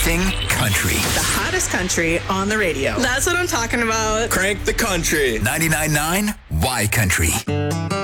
everything country. The hottest country on the radio. That's what I'm talking about. Crank the country. 99.9 Y Country.